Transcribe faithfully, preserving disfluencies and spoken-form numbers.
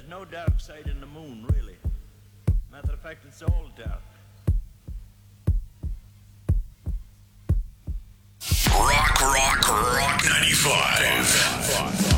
no dark side in the moon, really. Matter of fact, it's all dark. Rock, rock, rock ninety-five.